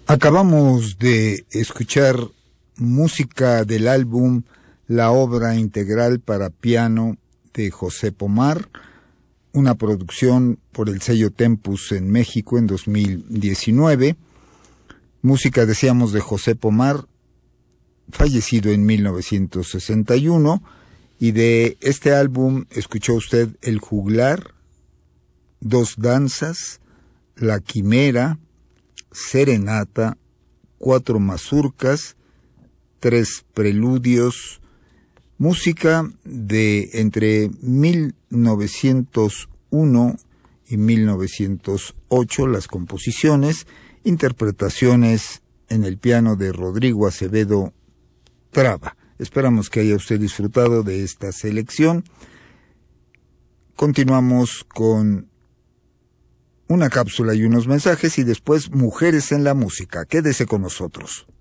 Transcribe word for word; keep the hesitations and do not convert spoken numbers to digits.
Acabamos de escuchar música del álbum La obra integral para piano de José Pomar, una producción por el sello Tempus en México en dos mil diecinueve. Música, decíamos, de José Pomar, fallecido en mil novecientos sesenta y uno, y de este álbum escuchó usted El Juglar, Dos Danzas, La Quimera, Serenata, Cuatro Mazurcas, Tres Preludios, música de entre mil novecientos uno y mil novecientos ocho, las composiciones, interpretaciones en el piano de Rodrigo Acevedo Traba. Esperamos que haya usted disfrutado de esta selección. Continuamos con una cápsula y unos mensajes y después Mujeres en la Música. Quédese con nosotros.